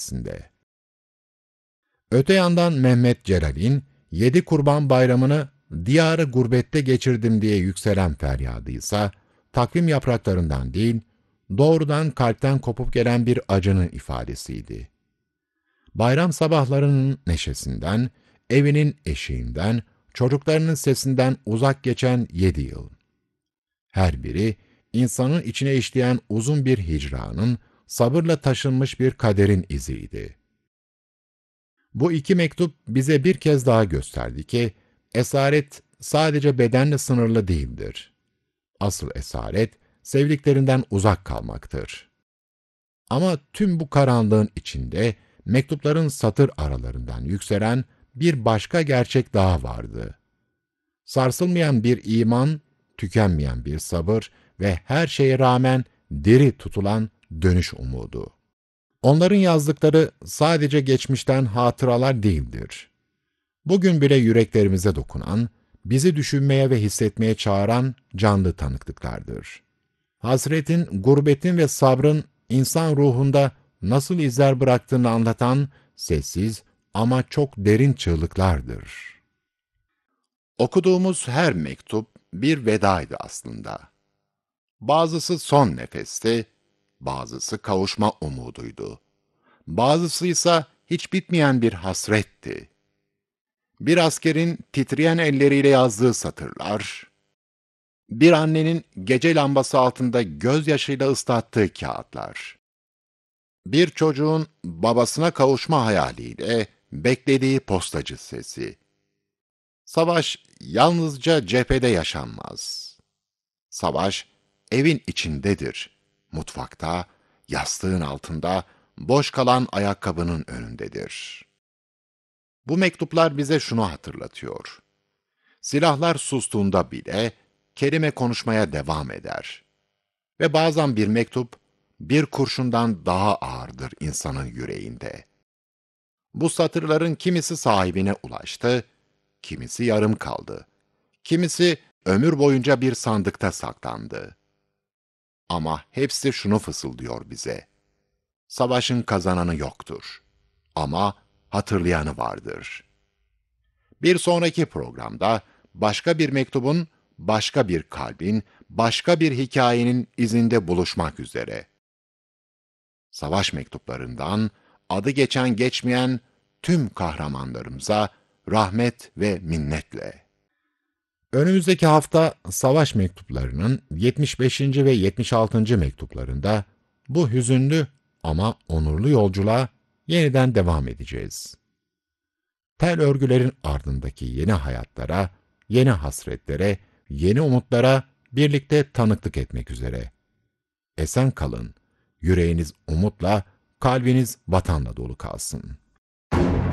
içerisinde. Öte yandan Mehmet Celal'in 7 Kurban Bayramı'nı diyarı gurbette geçirdim diye yükselen feryadıysa, takvim yapraklarından değil, doğrudan kalpten kopup gelen bir acının ifadesiydi. Bayram sabahlarının neşesinden, evinin eşiğinden, çocuklarının sesinden uzak geçen 7 yıl. Her biri, insanın içine işleyen uzun bir hicranın, sabırla taşınmış bir kaderin iziydi. Bu iki mektup bize bir kez daha gösterdi ki, esaret sadece bedenle sınırlı değildir. Asıl esaret, sevdiklerinden uzak kalmaktır. Ama tüm bu karanlığın içinde, mektupların satır aralarından yükselen bir başka gerçek daha vardı. Sarsılmayan bir iman, tükenmeyen bir sabır ve her şeye rağmen diri tutulan dönüş umudu. Onların yazdıkları sadece geçmişten hatıralar değildir. Bugün bile yüreklerimize dokunan, bizi düşünmeye ve hissetmeye çağıran canlı tanıklıklardır. Hasretin, gurbetin ve sabrın insan ruhunda nasıl izler bıraktığını anlatan sessiz ama çok derin çığlıklardır. Okuduğumuz her mektup bir vedaydı aslında. Bazısı son nefesti, bazısı kavuşma umuduydu. Bazısı ise hiç bitmeyen bir hasretti. Bir askerin titreyen elleriyle yazdığı satırlar, bir annenin gece lambası altında gözyaşıyla ıslattığı kağıtlar, bir çocuğun babasına kavuşma hayaliyle beklediği postacı sesi. Savaş yalnızca cephede yaşanmaz. Savaş evin içindedir, mutfakta, yastığın altında, boş kalan ayakkabının önündedir. Bu mektuplar bize şunu hatırlatıyor. Silahlar sustuğunda bile kelime konuşmaya devam eder. Ve bazen bir mektup, bir kurşundan daha ağırdır insanın yüreğinde. Bu satırların kimisi sahibine ulaştı, kimisi yarım kaldı. Kimisi ömür boyunca bir sandıkta saklandı. Ama hepsi şunu fısıldıyor bize. Savaşın kazananı yoktur. Ama hatırlayanı vardır. Bir sonraki programda başka bir mektubun, başka bir kalbin, başka bir hikayenin izinde buluşmak üzere. Savaş mektuplarından adı geçen geçmeyen tüm kahramanlarımıza rahmet ve minnetle. Önümüzdeki hafta savaş mektuplarının 75. ve 76. mektuplarında bu hüzünlü ama onurlu yolculuğa yeniden devam edeceğiz. Tel örgülerin ardındaki yeni hayatlara, yeni hasretlere, yeni umutlara birlikte tanıklık etmek üzere. Esen kalın, yüreğiniz umutla, kalbiniz vatanla dolu kalsın.